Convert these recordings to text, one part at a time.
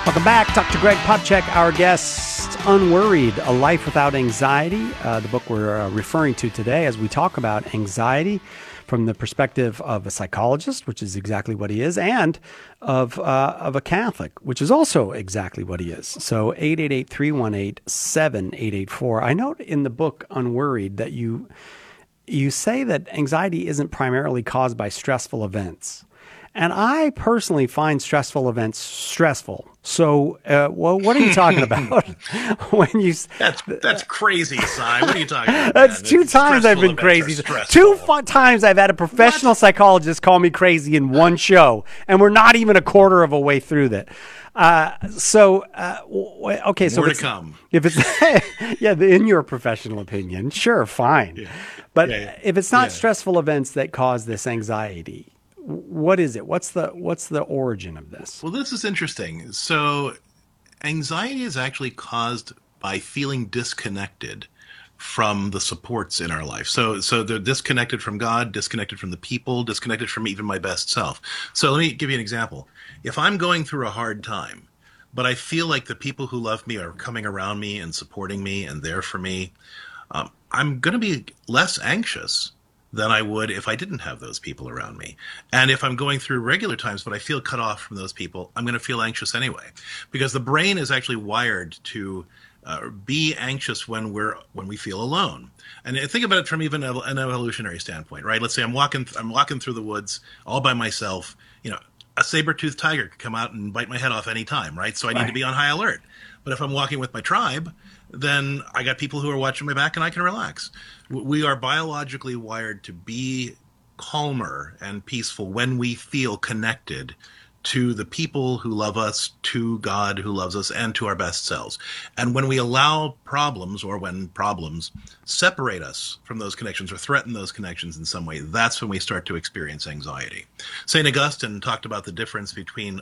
Welcome back. Dr. Greg Popcak, our guest, Unworried, A Life Without Anxiety, the book we're referring to today as we talk about anxiety from the perspective of a psychologist, which is exactly what he is, and of a Catholic, which is also exactly what he is. So 888-318-7884. I note in the book Unworried that you say that anxiety isn't primarily caused by stressful events. And I personally find stressful events stressful. So, what are you talking about when you? That's crazy, Si. What are you talking about? That's two times I've been crazy. Two times I've had a professional psychologist call me crazy in one show, and we're not even a quarter of a way through that. Okay, so more to come. If it's in your professional opinion, sure, fine. Yeah. But if it's not stressful events that cause this anxiety, what is it? What's the origin of this? Well, this is interesting. So anxiety is actually caused by feeling disconnected from the supports in our life. So they're disconnected from God, disconnected from the people, disconnected from even my best self. So let me give you an example. If I'm going through a hard time, but I feel like the people who love me are coming around me and supporting me and there for me, I'm going to be less anxious than I would if I didn't have those people around me. And if I'm going through regular times, but I feel cut off from those people, I'm going to feel anxious anyway, because the brain is actually wired to be anxious when we feel alone. And think about it from even an evolutionary standpoint, right? Let's say I'm walking through the woods all by myself. A saber-toothed tiger could come out and bite my head off any time, right? So I need to be on high alert. But if I'm walking with my tribe, then I got people who are watching my back and I can relax. We are biologically wired to be calmer and peaceful when we feel connected to the people who love us, to God who loves us, and to our best selves. And when we allow problems, or when problems separate us from those connections or threaten those connections in some way, that's when we start to experience anxiety. St. Augustine talked about the difference between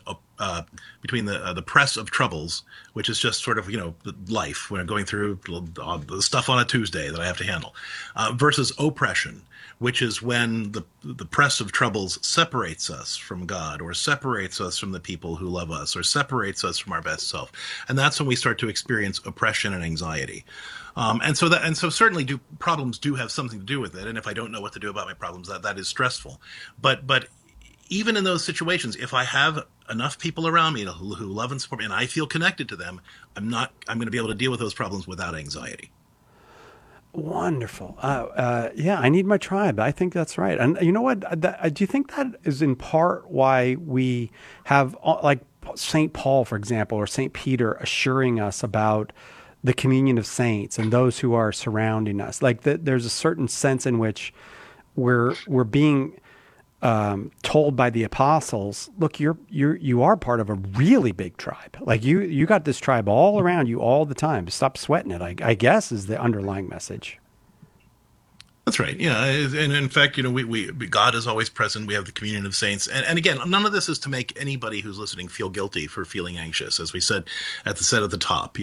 the press of troubles, which is just sort of, life, when I'm going through the stuff on a Tuesday that I have to handle, versus oppression, which is when the press of troubles separates us from God, or separates us from the people who love us, or separates us from our best self. And that's when we start to experience oppression and anxiety. And so certainly problems do have something to do with it. And if I don't know what to do about my problems, that is stressful. But even in those situations, if I have enough people around me who love and support me, and I feel connected to them, I'm going to be able to deal with those problems without anxiety. Wonderful. I need my tribe. I think that's right. And you know what? Do you think that is in part why we have, like St. Paul, for example, or St. Peter assuring us about the communion of saints and those who are surrounding us? Like there's a certain sense in which we're being told by the apostles, look, you are part of a really big tribe. Like you got this tribe all around you all the time. Stop sweating it, I guess, is the underlying message. That's right. Yeah, and in fact, we God is always present. We have the communion of saints, and again, none of this is to make anybody who's listening feel guilty for feeling anxious. As we said at the top,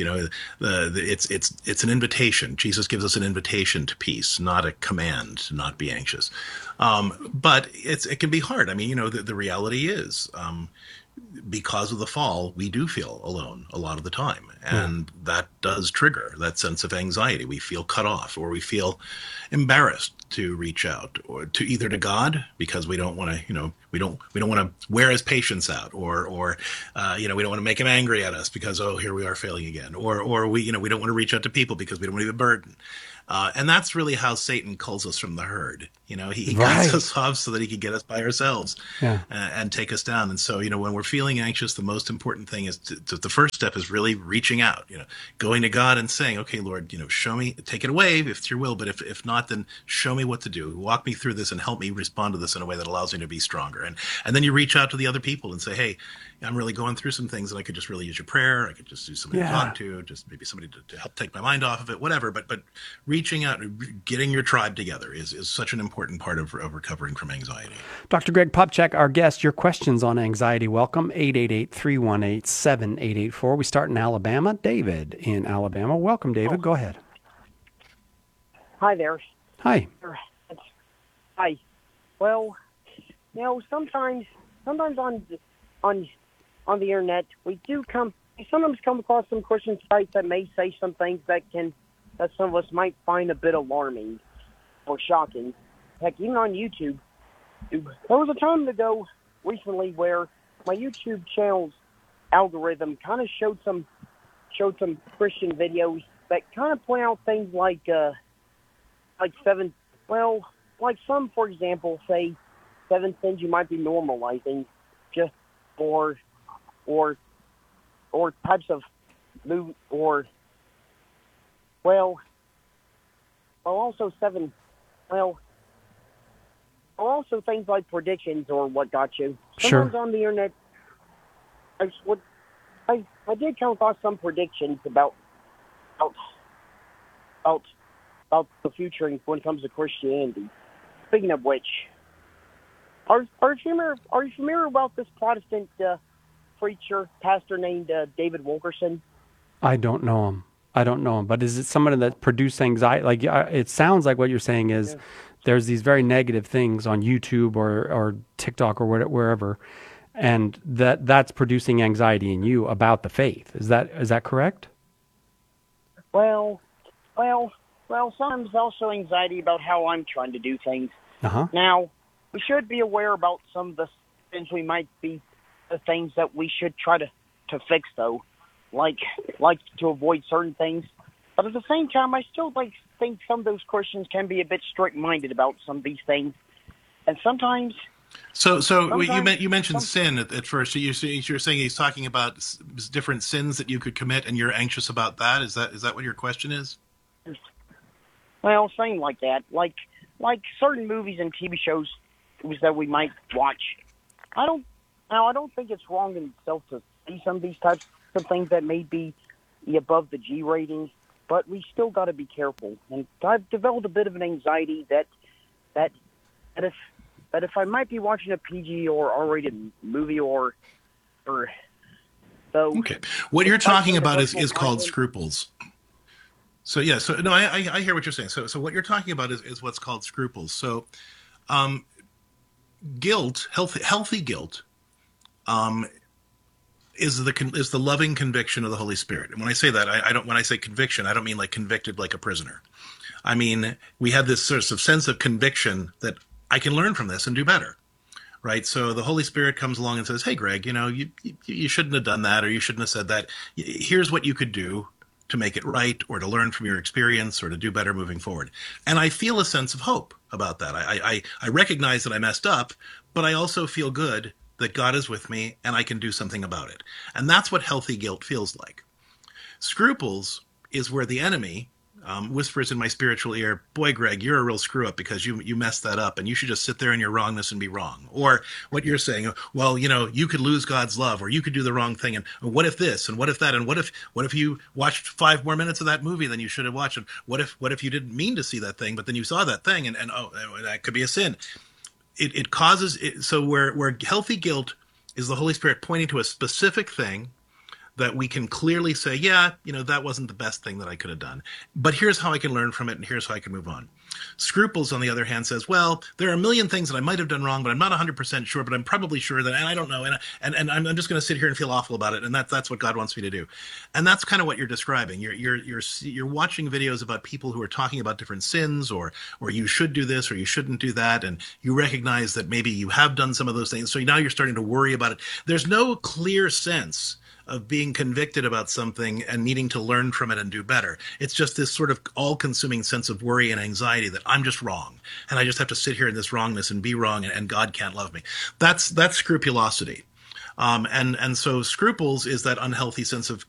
it's an invitation. Jesus gives us an invitation to peace, not a command to not be anxious. But it can be hard. I mean, the reality is, because of the fall, we do feel alone a lot of the time. And that does trigger that sense of anxiety. We feel cut off, or we feel embarrassed to reach out, or to God, because we don't want to, we don't want to wear his patience out, or we don't want to make him angry at us because, here we are failing again, or we don't want to reach out to people because we don't want to be a burden. And that's really how Satan culls us from the herd. He cuts us off so that he can get us by ourselves and take us down. And so, when we're feeling anxious, the most important thing is the first step is really reaching out, going to God and saying, okay, Lord, show me, take it away if it's your will. But if not, then show me what to do. Walk me through this and help me respond to this in a way that allows me to be stronger. And then you reach out to the other people and say, hey, I'm really going through some things and I could just really use your prayer. I could just use somebody to talk to, just maybe somebody to help take my mind off of it, whatever. But reaching out, getting your tribe together is such an important part of recovering from anxiety. Dr. Greg Popcak, our guest, your questions on anxiety, welcome, 888-318-7884. We start in Alabama. David in Alabama. Welcome, David. Go ahead. Hi there. Hi. Hi. Well, sometimes on the internet, we do come I sometimes come across some Christian sites that may say some things that some of us might find a bit alarming or shocking. Heck, even on YouTube, there was a time ago recently where my YouTube channel's algorithm kind of showed some Christian videos that kind of point out things like seven. Well, like some, for example, say 7 sins you might be normalizing, just or types of move or also also things like predictions or what got you. Sometimes Sure. on the internet, I did come across some predictions about the future when it comes to Christianity. Speaking of which, are you familiar about this Protestant preacher pastor named David Wilkerson? I don't know him. But is it somebody that produced anxiety? Like, it sounds like what you're saying is there's these very negative things on YouTube or TikTok or wherever, and that's producing anxiety in you about the faith. Is that correct? Well, sometimes also anxiety about how I'm trying to do things. Uh-huh. Now, we should be aware about some of the things we might be, the things that we should try to fix, though, like to avoid certain things. But at the same time, I still think some of those Christians can be a bit strict-minded about some of these things, and sometimes. So you mentioned sin at first. You're saying he's talking about different sins that you could commit, and you're anxious about that. Is that what your question is? Well, something like that, like certain movies and TV shows that we might watch. I don't think it's wrong in itself to see some of these types of things that may be above the G rating, but we still got to be careful. And I've developed a bit of an anxiety that if I might be watching a PG or R-rated movie or so. Okay, what you're talking about is called scruples. So yeah, so no, I hear what you're saying. So what you're talking about is what's called scruples. So, guilt, healthy guilt, is the loving conviction of the Holy Spirit. And when I say that, when I say conviction, I don't mean like convicted like a prisoner. I mean, we have this sort of sense of conviction that I can learn from this and do better, right? So the Holy Spirit comes along and says, "Hey, Greg, you shouldn't have done that, or you shouldn't have said that. Here's what you could do to make it right, or to learn from your experience, or to do better moving forward." And I feel a sense of hope about that. I recognize that I messed up, but I also feel good that God is with me and I can do something about it. And that's what healthy guilt feels like. Scruples is where the enemy whispers in my spiritual ear, "Boy, Greg, you're a real screw up because you messed that up, and you should just sit there in your wrongness and be wrong." Or what you're saying, "Well, you could lose God's love, or you could do the wrong thing, and what if this, and what if that, and what if you watched 5 more minutes of that movie than you should have watched, and what if you didn't mean to see that thing, but then you saw that thing, and that could be a sin." It causes it, so where healthy guilt is the Holy Spirit pointing to a specific thing that we can clearly say, yeah, that wasn't the best thing that I could have done, but here's how I can learn from it, and here's how I can move on. Scruples, on the other hand, says, well, there are a million things that I might have done wrong, but I'm not 100% sure, but I'm probably sure that, and I don't know, and I'm just going to sit here and feel awful about it, and that's what God wants me to do. And that's kind of what you're describing. You're watching videos about people who are talking about different sins, or you should do this, or you shouldn't do that, and you recognize that maybe you have done some of those things, so now you're starting to worry about it. There's no clear sense of being convicted about something and needing to learn from it and do better. It's just this sort of all-consuming sense of worry and anxiety that I'm just wrong, and I just have to sit here in this wrongness and be wrong, and God can't love me. That's scrupulosity. And so scruples is that unhealthy sense of